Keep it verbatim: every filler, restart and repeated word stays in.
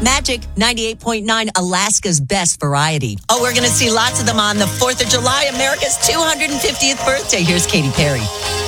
Magic ninety-eight point nine, Alaska's best variety. Oh, we're going to see lots of them on the fourth of July, America's two hundred fiftieth birthday. Here's Katy Perry.